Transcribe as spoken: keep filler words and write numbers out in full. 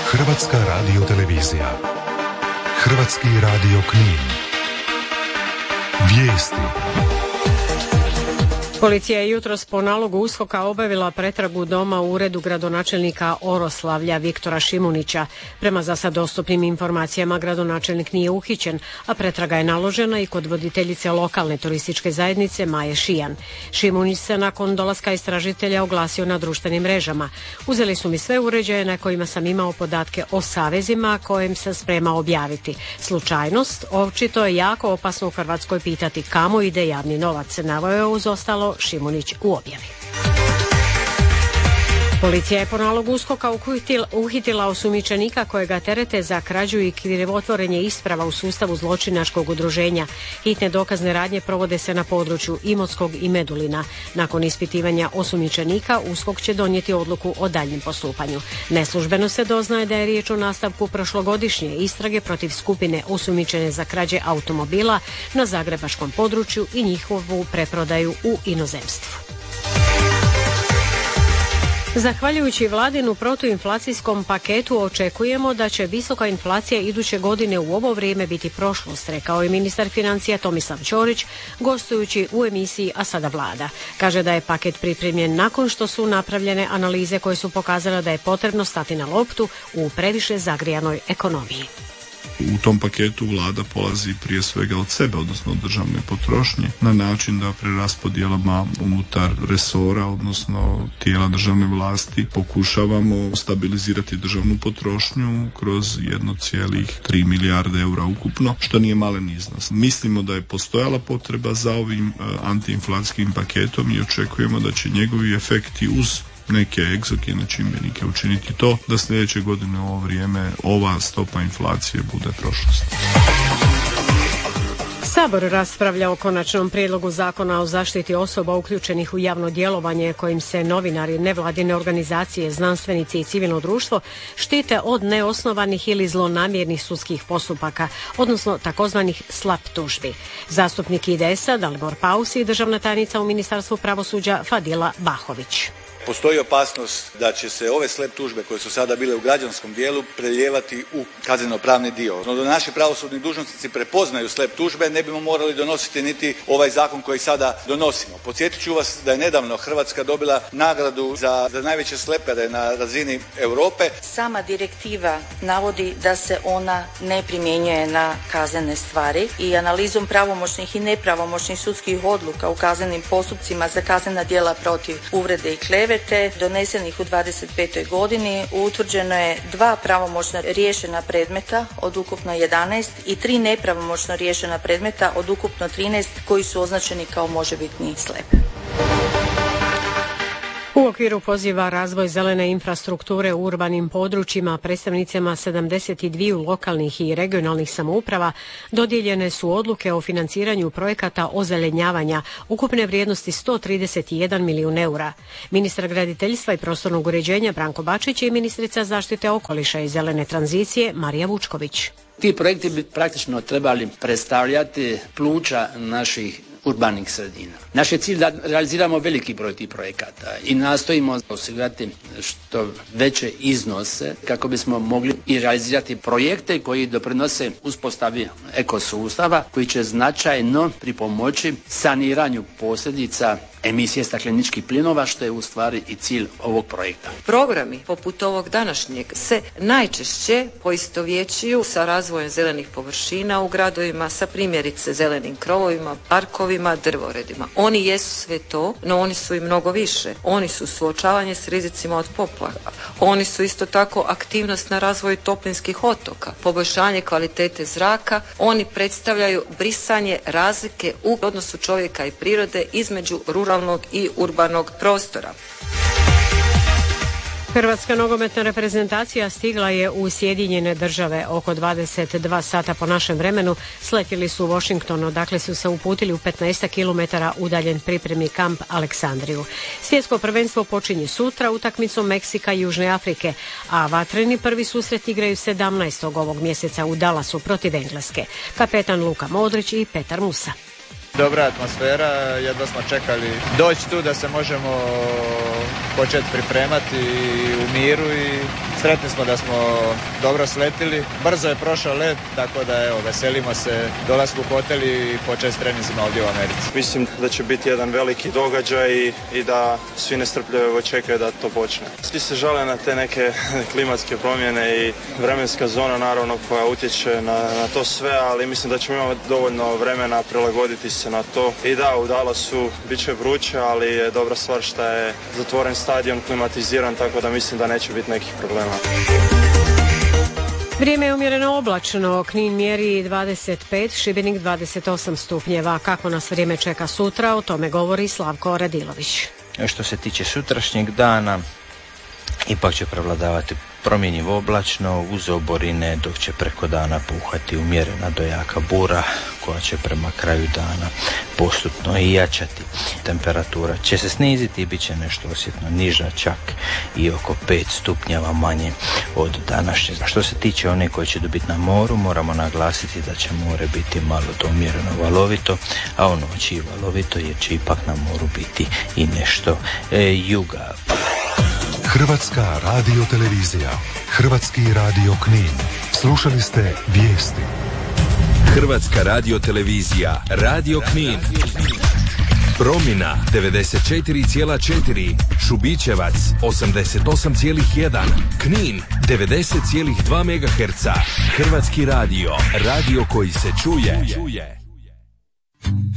Hrvatska radiotelevizija. Hrvatski radio Knin. Vijesti. Policija je jutros po nalogu USKOK-a obavila pretragu doma u uredu gradonačelnika Oroslavlja Viktora Šimunića. Prema za sad dostupnim informacijama gradonačelnik nije uhićen, a pretraga je naložena i kod voditeljice lokalne turističke zajednice Maje Šijan. Šimunić se nakon dolaska istražitelja oglasio na društvenim mrežama. Uzeli su mi sve uređaje na kojima sam imao podatke o savezima kojim se sprema objaviti. Slučajnost, očito je jako opasno u Hrvatskoj pitati kamo ide javni novac, naveo je uz ostalo Šimunić u objavi. Policija je po nalogu USKOK-a uhitila osumnjičenika kojega terete za krađu i krivotvorenje isprava u sustavu zločinačkog udruženja. Hitne dokazne radnje provode se na području Imotskog i Medulina. Nakon ispitivanja osumnjičenika USKOK će donijeti odluku o daljnjem postupanju. Neslužbeno se doznaje da je riječ o nastavku prošlogodišnje istrage protiv skupine osumnjičene za krađe automobila na zagrebačkom području i njihovu preprodaju u inozemstvu. Zahvaljujući vladinu protuinflacijskom paketu očekujemo da će visoka inflacija iduće godine u ovo vrijeme biti prošlost, rekao je ministar financija Tomislav Ćorić gostujući u emisiji A sada vlada. Kaže da je paket pripremljen nakon što su napravljene analize koje su pokazale da je potrebno stati na loptu u previše zagrijanoj ekonomiji. U tom paketu vlada polazi prije svega od sebe, odnosno od državne potrošnje, na način da preraspodjelama unutar resora, odnosno tijela državne vlasti, pokušavamo stabilizirati državnu potrošnju kroz jedno zarez tri milijarde eura ukupno, što nije malen iznos. Mislimo da je postojala potreba za ovim antiinflacijskim paketom i očekujemo da će njegovi efekti uz neke egzogene čimbenike učiniti to da sljedeće godine u ovo vrijeme ova stopa inflacije bude prošlost. Sabor raspravlja o konačnom prijedlogu zakona o zaštiti osoba uključenih u javno djelovanje kojim se novinari, nevladine organizacije, znanstvenici i civilno društvo štite od neosnovanih ili zlonamjernih sudskih postupaka, odnosno takozvanih slap tužbi. Zastupnik I D S-a Dalibor Paus i državna tajnica u Ministarstvu pravosuđa Fadila Bahović. Postoji opasnost da će se ove slep tužbe koje su sada bile u građanskom dijelu prelijevati u kazneno-pravni dio. No, da naši pravosudni dužnosnici prepoznaju slep tužbe, ne bismo morali donositi niti ovaj zakon koji sada donosimo. Podsjetit ću vas da je nedavno Hrvatska dobila nagradu za, za najveće slepere na razini Europe. Sama direktiva navodi da se ona ne primjenjuje na kaznene stvari i analizom pravomoćnih i nepravomoćnih sudskih odluka u kaznenim postupcima za kaznena djela protiv uvrede i klevete donesenih u dvadeset petoj godini utvrđeno je dva pravomoćno riješena predmeta od ukupno jedanaest i tri nepravomoćno riješena predmeta od ukupno trinaest koji su označeni kao možebitni slep. U okviru poziva razvoj zelene infrastrukture u urbanim područjima predstavnicima sedamdeset dva lokalnih i regionalnih samouprava dodijeljene su odluke o financiranju projekata ozelenjavanja ukupne vrijednosti sto trideset jedan milijun eura. Ministar graditeljstva i prostornog uređenja Branko Bačić i ministrica zaštite okoliša i zelene tranzicije Marija Vučković. Ti projekti bi praktično trebali predstavljati pluća naših urbanih sredina. Naš je cilj da realiziramo veliki broj tih projekata i nastojimo osigurati što veće iznose kako bismo mogli i realizirati projekte koji doprinose uspostavi ekosustava koji će značajno pripomoći saniranju posljedica emisije stakleničkih plinova, što je u stvari i cilj ovog projekta. Programi poput ovog današnjeg se najčešće poistovjećuju sa razvojem zelenih površina u gradovima, sa primjerice zelenim krovovima, parkovima, drvoredima. Oni jesu sve to, no oni su i mnogo više. Oni su suočavanje s rizicima od poplava. Oni su isto tako aktivnost na razvoju toplinskih otoka, poboljšanje kvalitete zraka. Oni predstavljaju brisanje razlike u odnosu čovjeka i prirode između ruralnog i urbanog prostora. Hrvatska nogometna reprezentacija stigla je u Sjedinjene Države oko dvadeset dva sata po našem vremenu. Sletjeli su u Washington, odakle su se uputili u petnaest kilometara udaljen pripremni kamp Aleksandriju. Svjetsko prvenstvo počinje sutra utakmicom Meksika i Južne Afrike, a vatreni prvi susret igraju sedamnaestog ovog mjeseca u Dallasu protiv Engleske. Kapetan Luka Modrić i Petar Musa. Dobra atmosfera, jedva smo čekali doći tu da se možemo početi pripremati u miru i Sretni smo da smo dobro sletili. Brzo je prošao let, tako da evo, veselimo se dolasku u hotel i počet treninzima ovdje u Americi. Mislim da će biti jedan veliki događaj i, i da svi nestrpljivo čekaju da to počne. Svi se žale na te neke klimatske promjene i vremenska zona naravno koja utječe na, na to sve, ali mislim da ćemo imati dovoljno vremena prilagoditi se na to. I da, u Dallasu bit će vruće, ali je dobra stvar što je zatvoren stadion, klimatiziran, tako da mislim da neće biti nekih problema. Vrijeme je umjereno oblačno, Knin mjeri dvadeset pet, Šibenik dvadeset osam stupnjeva. Kako nas vrijeme čeka sutra, o tome govori Slavko Radilović. Što se tiče sutrašnjeg dana, ipak će prevladavati promjenjivo oblačno uz oborine, dok će preko dana puhati umjerena do jaka bura koja će prema kraju dana postupno i jačati. Temperatura će se sniziti i bit će nešto osjetno niža, čak i oko pet stupnjeva manje od današnje. Što se tiče one koje će dobiti na moru, moramo naglasiti da će more biti malo do umjereno valovito, a u noći i valovito jer će ipak na moru biti i nešto e, juga. Hrvatska radiotelevizija, Hrvatski radio Knin. Slušali ste vijesti. Hrvatska radiotelevizija, Radio Knin. Promina devedeset četiri zarez četiri, Šubićevac osamdeset osam zarez jedan, Knin devedeset zarez dva megaherca. Hrvatski radio, radio koji se čuje.